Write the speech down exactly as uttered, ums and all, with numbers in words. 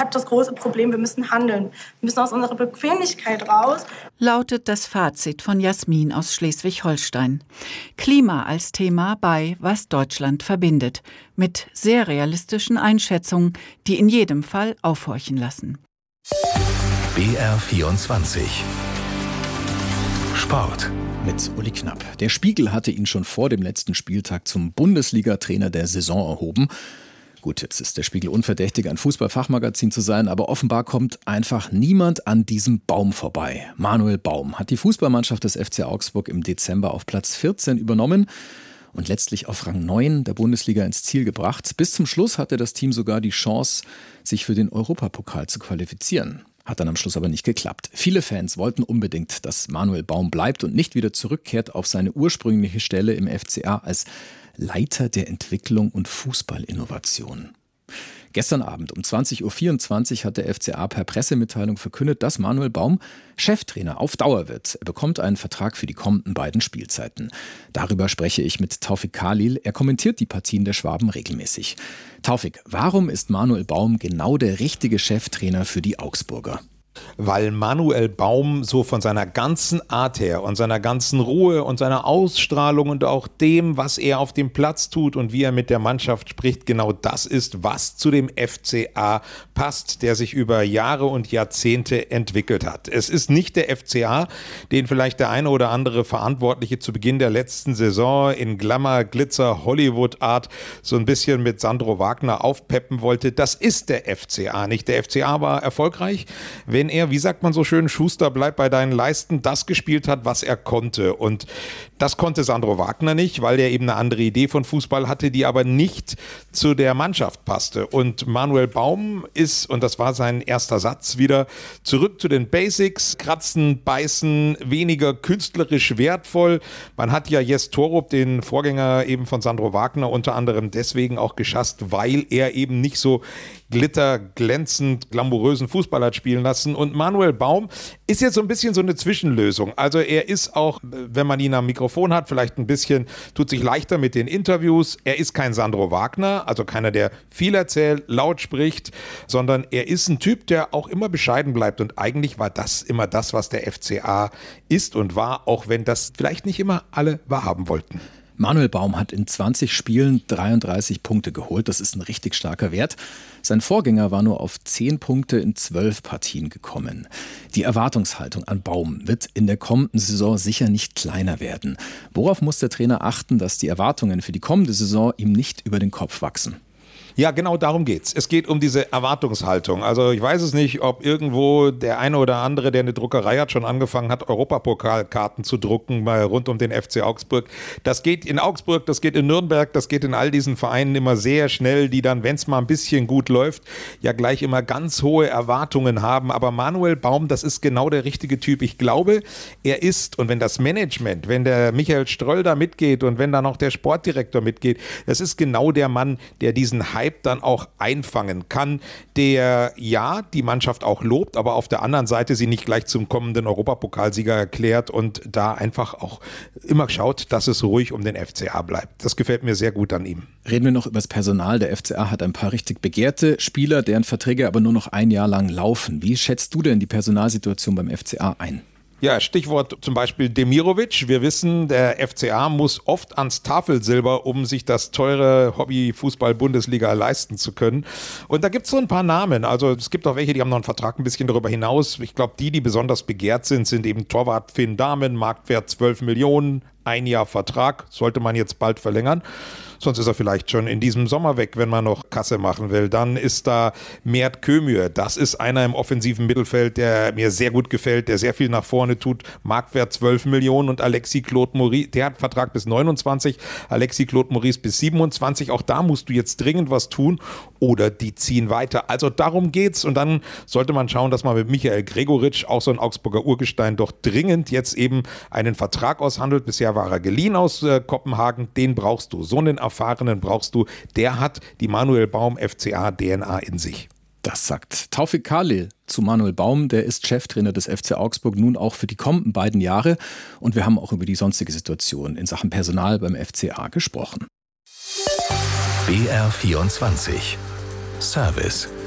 hat das große Problem, wir müssen handeln. Wir müssen aus unserer Bequemlichkeit raus. Lautet das Fazit von Jasmin aus Schleswig-Holstein. Klima als Thema bei Was Deutschland verbindet. Mit sehr realistischen Einschätzungen, die in jedem Fall aufhorchen lassen. B R vierundzwanzig Sport. Mit Uli Knapp. Der Spiegel hatte ihn schon vor dem letzten Spieltag zum Bundesliga-Trainer der Saison erhoben. Gut, jetzt ist der Spiegel unverdächtig, ein Fußballfachmagazin zu sein, aber offenbar kommt einfach niemand an diesem Baum vorbei. Manuel Baum hat die Fußballmannschaft des F C Augsburg im Dezember auf Platz vierzehn übernommen und letztlich auf Rang neun der Bundesliga ins Ziel gebracht. Bis zum Schluss hatte das Team sogar die Chance, sich für den Europapokal zu qualifizieren. Hat dann am Schluss aber nicht geklappt. Viele Fans wollten unbedingt, dass Manuel Baum bleibt und nicht wieder zurückkehrt auf seine ursprüngliche Stelle im F C A als Leiter der Entwicklung und Fußballinnovation. Gestern Abend um zwanzig Uhr vierundzwanzig hat der F C A per Pressemitteilung verkündet, dass Manuel Baum Cheftrainer auf Dauer wird. Er bekommt einen Vertrag für die kommenden beiden Spielzeiten. Darüber spreche ich mit Taufik Khalil. Er kommentiert die Partien der Schwaben regelmäßig. Taufik, warum ist Manuel Baum genau der richtige Cheftrainer für die Augsburger? Weil Manuel Baum so von seiner ganzen Art her und seiner ganzen Ruhe und seiner Ausstrahlung und auch dem, was er auf dem Platz tut und wie er mit der Mannschaft spricht, genau das ist, was zu dem F C A passt, der sich über Jahre und Jahrzehnte entwickelt hat. Es ist nicht der F C A, den vielleicht der eine oder andere Verantwortliche zu Beginn der letzten Saison in Glamour, Glitzer, Hollywood-Art so ein bisschen mit Sandro Wagner aufpeppen wollte. Das ist der F C A nicht. Der F C A war erfolgreich, wenn er, wie sagt man so schön, Schuster, bleib bei deinen Leisten, das gespielt hat, was er konnte. Und das konnte Sandro Wagner nicht, weil er eben eine andere Idee von Fußball hatte, die aber nicht zu der Mannschaft passte. Und Manuel Baum ist, und das war sein erster Satz, wieder zurück zu den Basics, kratzen, beißen, weniger künstlerisch wertvoll. Man hat ja Jes Torup, den Vorgänger eben von Sandro Wagner, unter anderem deswegen auch geschasst, weil er eben nicht so glitterglänzend, glamourösen Fußball hat spielen lassen. Und Manuel Baum ist jetzt so ein bisschen so eine Zwischenlösung. Also er ist auch, wenn man ihn am Mikrofon hat, vielleicht ein bisschen, tut sich leichter mit den Interviews. Er ist kein Sandro Wagner, also keiner, der viel erzählt, laut spricht, sondern er ist ein Typ, der auch immer bescheiden bleibt. Und eigentlich war das immer das, was der F C A ist und war, auch wenn das vielleicht nicht immer alle wahrhaben wollten. Manuel Baum hat in zwanzig Spielen dreiunddreißig Punkte geholt. Das ist ein richtig starker Wert. Sein Vorgänger war nur auf zehn Punkte in zwölf Partien gekommen. Die Erwartungshaltung an Baum wird in der kommenden Saison sicher nicht kleiner werden. Worauf muss der Trainer achten, dass die Erwartungen für die kommende Saison ihm nicht über den Kopf wachsen? Ja, genau darum geht's. Es geht um diese Erwartungshaltung. Also ich weiß es nicht, ob irgendwo der eine oder andere, der eine Druckerei hat, schon angefangen hat, Europapokalkarten zu drucken, mal rund um den F C Augsburg. Das geht in Augsburg, das geht in Nürnberg, das geht in all diesen Vereinen immer sehr schnell, die dann, wenn es mal ein bisschen gut läuft, ja gleich immer ganz hohe Erwartungen haben. Aber Manuel Baum, das ist genau der richtige Typ. Ich glaube, er ist, und wenn das Management, wenn der Michael Ströll da mitgeht und wenn da noch der Sportdirektor mitgeht, das ist genau der Mann, der diesen Hype dann auch einfangen kann, der ja die Mannschaft auch lobt, aber auf der anderen Seite sie nicht gleich zum kommenden Europapokalsieger erklärt und da einfach auch immer schaut, dass es ruhig um den F C A bleibt. Das gefällt mir sehr gut an ihm. Reden wir noch über das Personal. Der F C A hat ein paar richtig begehrte Spieler, deren Verträge aber nur noch ein Jahr lang laufen. Wie schätzt du denn die Personalsituation beim F C A ein? Ja, Stichwort zum Beispiel Demirovic. Wir wissen, der F C A muss oft ans Tafelsilber, um sich das teure Hobby-Fußball-Bundesliga leisten zu können. Und da gibt es so ein paar Namen. Also es gibt auch welche, die haben noch einen Vertrag ein bisschen darüber hinaus. Ich glaube, die, die besonders begehrt sind, sind eben Torwart Finn Dahmen, Marktwert zwölf Millionen, ein Jahr Vertrag, sollte man jetzt bald verlängern. Sonst ist er vielleicht schon in diesem Sommer weg, wenn man noch Kasse machen will. Dann ist da Mert Kömür. Das ist einer im offensiven Mittelfeld, der mir sehr gut gefällt, der sehr viel nach vorne tut. Marktwert zwölf Millionen und Alexis Claude Maurice, der hat Vertrag bis neunundzwanzig, Alexis Claude Maurice bis siebenundzwanzig. Auch da musst du jetzt dringend was tun oder die ziehen weiter. Also darum geht's. Und dann sollte man schauen, dass man mit Michael Gregoritsch, auch so ein Augsburger Urgestein, doch dringend jetzt eben einen Vertrag aushandelt. Bisher war er geliehen aus äh, Kopenhagen. Den brauchst du. So einen Erfahrenen brauchst du. Der hat die Manuel Baum F C A D N A in sich. Das sagt Taufik Khalil zu Manuel Baum. Der ist Cheftrainer des F C Augsburg nun auch für die kommenden beiden Jahre. Und wir haben auch über die sonstige Situation in Sachen Personal beim F C A gesprochen. B R vierundzwanzig Service.